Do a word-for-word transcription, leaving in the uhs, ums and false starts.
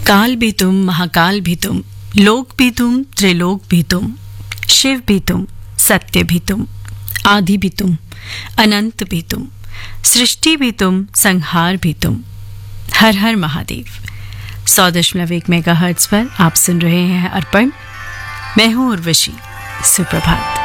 काल भी तुम, महाकाल भी तुम, लोक भी तुम, त्रिलोक भी तुम, शिव भी तुम, सत्य भी तुम, आदि भी तुम, अनंत भी तुम, सृष्टि भी तुम, संहार भी तुम। हर हर महादेव। सौ दशमलव एक मेगा हर्ट्ज पर आप सुन रहे हैं अर्पण। मैं हूं उर्वशी। सुप्रभात।